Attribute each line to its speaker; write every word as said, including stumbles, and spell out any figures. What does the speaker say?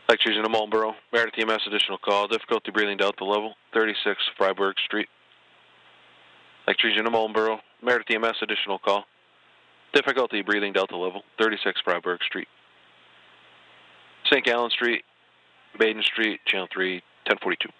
Speaker 1: Like choosing a Marlboro, Meredith E M S additional call, difficulty breathing Delta level, thirty-six Freiburg Street. Like choosing a Marlboro, Meredith E M S additional call, difficulty breathing Delta level, thirty-six Freiburg Street. Saint Gallen Street, Baden Street, channel three, ten forty-two.